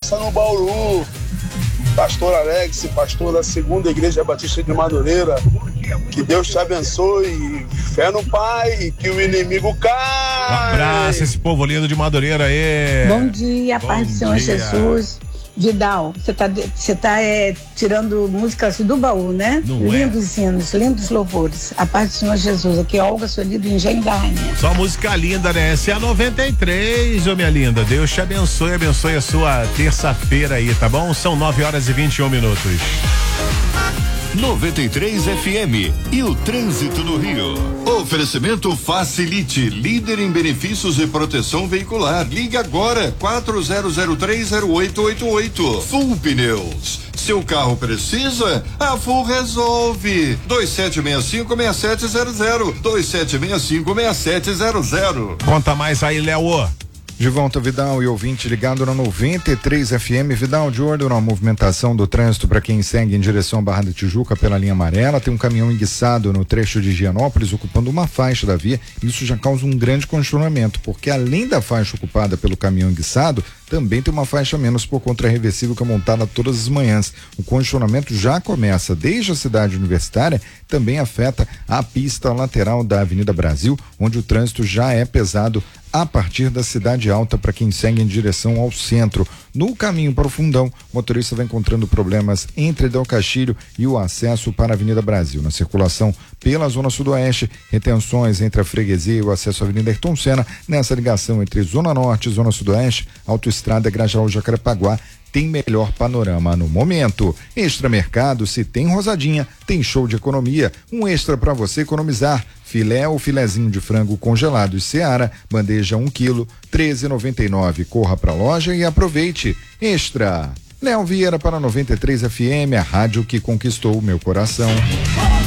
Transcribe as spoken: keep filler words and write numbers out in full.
passa no Bauru. Pastor Alex, pastor da Segunda Igreja Batista de Madureira. Que Deus te abençoe. Fé no Pai, que o inimigo cai. Um abraço, esse povo lindo de Madureira aí. Bom dia, paz do Senhor Jesus. Vidal, você tá, você tá é, tirando músicas do baú, né? Não lindos é. hinos, lindos louvores. A paz do Senhor Jesus. Aqui é Olga Soli do Engenho da Rainha. Só música linda, né? Essa é a noventa e três, ô minha linda. Deus te abençoe, abençoe a sua terça-feira aí, tá bom? São nove horas e vinte e um minutos. noventa e três F M e o trânsito no Rio. Oferecimento Facilite, líder em benefícios e proteção veicular. Ligue agora, quatro zero zero três zero oito oito oito. Full Pneus. Seu carro precisa? A Full resolve. dois sete seis cinco, seis sete zero zero. dois sete seis cinco, seis sete zero zero. Conta mais aí, Léo. De volta, Vidal e ouvinte ligado na noventa e três F M. Vidal, de ordem na movimentação do trânsito para quem segue em direção à Barra da Tijuca pela linha amarela. Tem um caminhão enguiçado no trecho de Gianópolis, ocupando uma faixa da via. Isso já causa um grande congestionamento, porque além da faixa ocupada pelo caminhão enguiçado, também tem uma faixa menos por conta reversível que é montada todas as manhãs. O congestionamento já começa desde a cidade universitária, também afeta a pista lateral da Avenida Brasil, onde o trânsito já é pesado a partir da Cidade Alta para quem segue em direção ao centro. No caminho para o Fundão, o motorista vai encontrando problemas entre Del Castilho e o acesso para a Avenida Brasil. Na circulação pela Zona Sudoeste, retenções entre a Freguesia e o acesso à Avenida Ayrton Senna. Nessa ligação entre Zona Norte e Zona Sudoeste, Autoestrada Grajaú-Jacarepaguá tem melhor panorama no momento. Extra Mercado, se tem rosadinha, tem show de economia. Um extra para você economizar. Filé ou filezinho de frango congelado e Seara, bandeja um quilo, treze e noventa e nove. Corra pra loja e aproveite. Extra. Léo Vieira para noventa e três F M, a rádio que conquistou o meu coração.